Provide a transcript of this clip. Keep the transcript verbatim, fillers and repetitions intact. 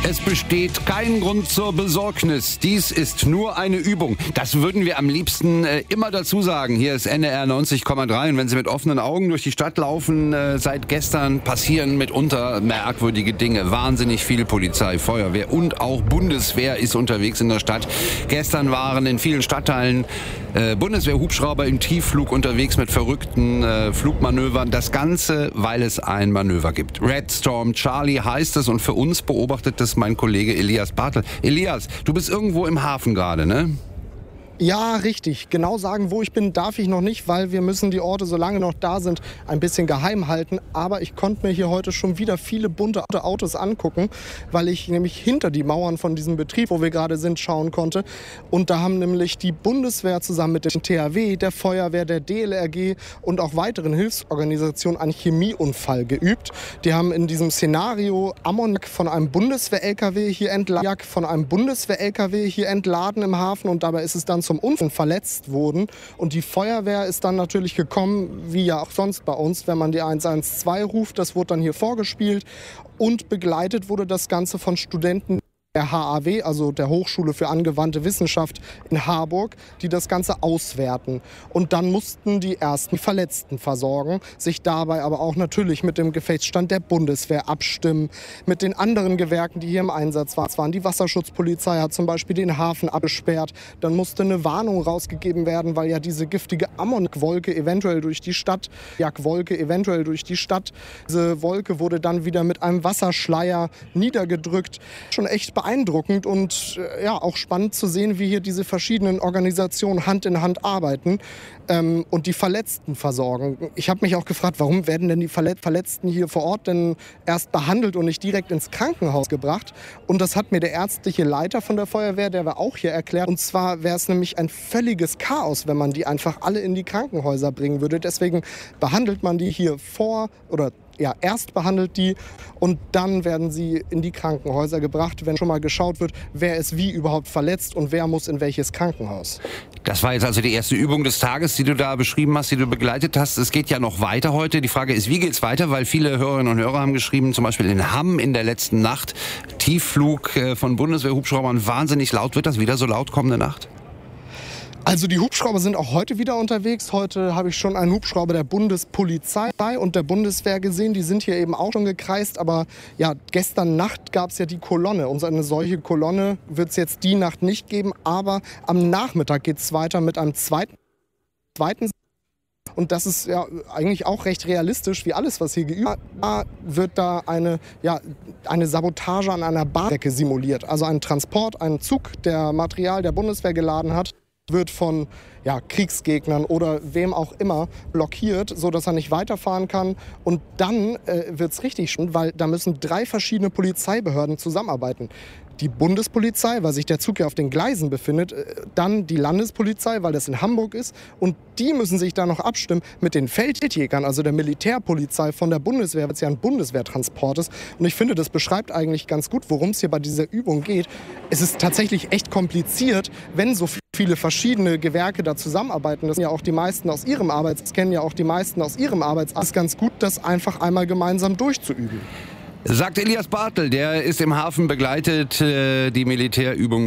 Es besteht kein Grund zur Besorgnis. Dies ist nur eine Übung. Das würden wir am liebsten äh, immer dazu sagen. Hier ist N D R neunzig Komma drei. Und wenn Sie mit offenen Augen durch die Stadt laufen, äh, seit gestern passieren mitunter merkwürdige Dinge. Wahnsinnig viel Polizei, Feuerwehr und auch Bundeswehr ist unterwegs in der Stadt. Gestern waren in vielen Stadtteilen äh, Bundeswehr-Hubschrauber im Tiefflug unterwegs mit verrückten äh, Flugmanövern. Das Ganze, weil es ein Manöver gibt. Red Storm Charlie heißt es und für uns beobachtet das mein Kollege Elias Bartel. Elias, du bist irgendwo im Hafen gerade, ne? Ja, richtig. Genau sagen, wo ich bin, darf ich noch nicht, weil wir müssen die Orte, solange noch da sind, ein bisschen geheim halten. Aber ich konnte mir hier heute schon wieder viele bunte Autos angucken, weil ich nämlich hinter die Mauern von diesem Betrieb, wo wir gerade sind, schauen konnte. Und da haben nämlich die Bundeswehr zusammen mit dem T H W, der Feuerwehr, der D L R G und auch weiteren Hilfsorganisationen einen Chemieunfall geübt. Die haben in diesem Szenario Ammoniak von einem Bundeswehr-L K W hier entladen, von einem Bundeswehr-L K W hier entladen im Hafen und dabei ist es dann zum Unfall verletzt wurden. Und die Feuerwehr ist dann natürlich gekommen, wie ja auch sonst bei uns, wenn man die eins eins zwei ruft. Das wurde dann hier vorgespielt und begleitet wurde das Ganze von Studenten der H A W, also der Hochschule für angewandte Wissenschaft in Harburg, die das Ganze auswerten. Und dann mussten die ersten Verletzten versorgen, sich dabei aber auch natürlich mit dem Gefechtsstand der Bundeswehr abstimmen, mit den anderen Gewerken, die hier im Einsatz waren. Die Wasserschutzpolizei hat zum Beispiel den Hafen abgesperrt. Dann musste eine Warnung rausgegeben werden, weil ja diese giftige Ammoniakwolke eventuell durch die Stadt, Jagdwolke eventuell durch die Stadt. Diese Wolke wurde dann wieder mit einem Wasserschleier niedergedrückt. Schon echt beeindruckend. Beeindruckend und äh, ja, auch spannend zu sehen, wie hier diese verschiedenen Organisationen Hand in Hand arbeiten ähm, und die Verletzten versorgen. Ich habe mich auch gefragt, warum werden denn die Verletzten hier vor Ort denn erst behandelt und nicht direkt ins Krankenhaus gebracht? Und das hat mir der ärztliche Leiter von der Feuerwehr, der war auch hier erklärt. Und zwar wäre es nämlich ein völliges Chaos, wenn man die einfach alle in die Krankenhäuser bringen würde. Deswegen behandelt man die hier vor oder Ja, erst behandelt die und dann werden sie in die Krankenhäuser gebracht, wenn schon mal geschaut wird, wer ist wie überhaupt verletzt und wer muss in welches Krankenhaus. Das war jetzt also die erste Übung des Tages, die du da beschrieben hast, die du begleitet hast. Es geht ja noch weiter heute. Die Frage ist, wie geht's weiter? Weil viele Hörerinnen und Hörer haben geschrieben, zum Beispiel in Hamm in der letzten Nacht, Tiefflug von Bundeswehr-Hubschraubern, wahnsinnig laut. Wird das wieder so laut kommende Nacht? Also die Hubschrauber sind auch heute wieder unterwegs. Heute habe ich schon einen Hubschrauber der Bundespolizei und der Bundeswehr gesehen. Die sind hier eben auch schon gekreist. Aber ja, gestern Nacht gab es ja die Kolonne. Und eine solche Kolonne wird es jetzt die Nacht nicht geben. Aber am Nachmittag geht es weiter mit einem zweiten. zweiten Und das ist ja eigentlich auch recht realistisch, wie alles, was hier geübt wird. Da wird da eine, ja, eine Sabotage an einer Bahnstrecke simuliert. Also ein Transport, ein Zug, der Material der Bundeswehr geladen hat, wird von ja, Kriegsgegnern oder wem auch immer blockiert, sodass er nicht weiterfahren kann. Und dann äh, wird es richtig schön, weil da müssen drei verschiedene Polizeibehörden zusammenarbeiten. Die Bundespolizei, weil sich der Zug ja auf den Gleisen befindet, dann die Landespolizei, weil das in Hamburg ist. Und die müssen sich dann noch abstimmen mit den Feldjägern, also der Militärpolizei von der Bundeswehr, weil es ja ein Bundeswehrtransport ist. Und ich finde, das beschreibt eigentlich ganz gut, worum es hier bei dieser Übung geht. Es ist tatsächlich echt kompliziert, wenn so viele verschiedene Gewerke da zusammenarbeiten. Das sind ja auch die meisten aus ihrem Arbeits, das kennen ja auch die meisten aus ihrem Arbeitsabend. Es ist ganz gut, das einfach einmal gemeinsam durchzuüben. Sagt Elias Bartel, der ist im Hafen begleitet, äh, die Militärübung